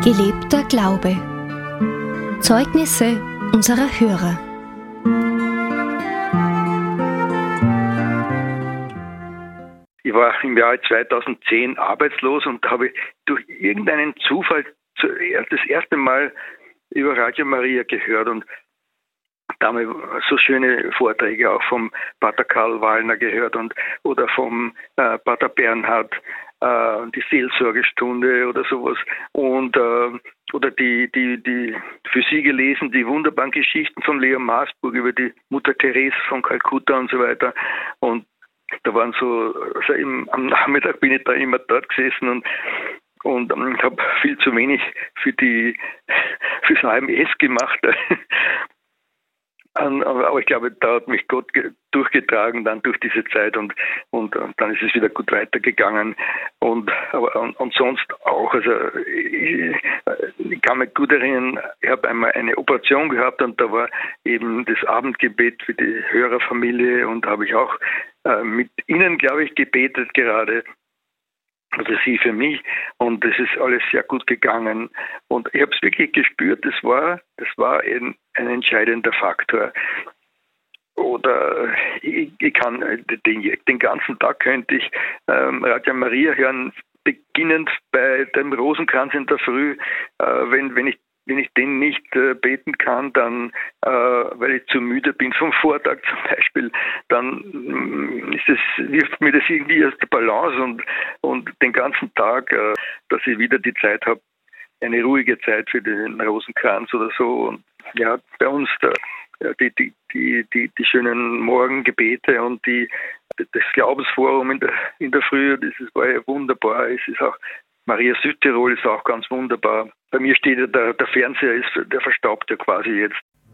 Gelebter Glaube. Zeugnisse unserer Hörer. Ich war im Jahre 2010 arbeitslos und habe durch irgendeinen Zufall das erste Mal über Radio Maria gehört und da haben wir so schöne Vorträge auch vom Pater Karl Wallner gehört oder vom Pater Bernhard, die Seelsorgestunde oder sowas oder die für Sie gelesen, die wunderbaren Geschichten von Leo Maasburg über die Mutter Therese von Kalkutta und so weiter. Und da waren am Nachmittag bin ich da immer dort gesessen und habe viel zu wenig fürs AMS gemacht. Aber ich glaube, da hat mich Gott durchgetragen dann durch diese Zeit und dann ist es wieder gut weitergegangen und sonst auch. Also ich kann mich gut erinnern, ich habe einmal eine Operation gehabt und da war eben das Abendgebet für die Hörerfamilie und da habe ich auch mit Ihnen, glaube ich, gebetet gerade. Also Sie für mich und das ist alles sehr gut gegangen und ich habe es wirklich gespürt, das war ein entscheidender Faktor. Oder ich kann den ganzen Tag könnte ich Radio Maria hören, beginnend bei dem Rosenkranz in der Früh, wenn ich den nicht beten kann, dann, weil ich zu müde bin vom Vortag zum Beispiel, dann wirft mir das irgendwie aus der Balance und den ganzen Tag, dass ich wieder die Zeit habe, eine ruhige Zeit für den Rosenkranz oder so. Und ja, bei uns die schönen Morgengebete und das Glaubensforum in der Früh, das war ja wunderbar. Es ist auch Maria Südtirol ist auch ganz wunderbar. Bei mir steht ja der Fernseher, der verstaubt ja quasi jetzt.